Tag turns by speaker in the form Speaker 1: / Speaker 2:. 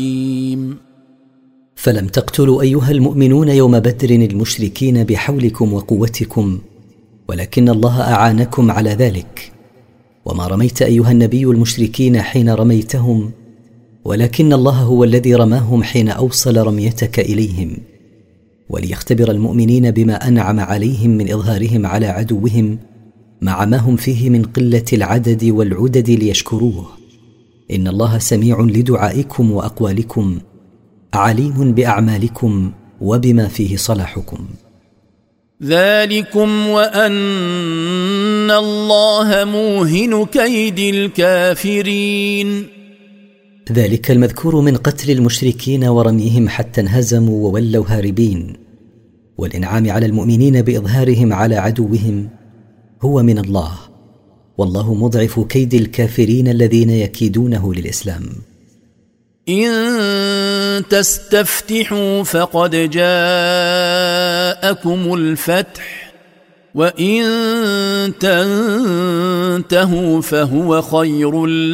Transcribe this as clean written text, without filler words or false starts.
Speaker 1: فلم تقتلوا أيها المؤمنون يوم بدر المشركين بحولكم وقوتكم، ولكن الله أعانكم على ذلك. وما رميت أيها النبي المشركين حين رميتهم، ولكن الله هو الذي رماهم حين أوصل رميتك إليهم، وليختبر المؤمنين بما أنعم عليهم من إظهارهم على عدوهم مع ما هم فيه من قلة العدد والعدد ليشكروه. إن الله سميع لدعائكم وأقوالكم، عليم بأعمالكم وبما فيه صلاحكم.
Speaker 2: ذلكم وأن الله موهن كيد الكافرين.
Speaker 1: ذلك المذكور من قتل المشركين ورميهم حتى انهزموا وولوا هاربين، والإنعام على المؤمنين بإظهارهم على عدوهم، هو من الله، والله مضعف كيد الكافرين الذين يكيدونه للإسلام.
Speaker 2: إن تستفتحوا فقد جاءكم الفتح، وإن تنتهوا فهو خير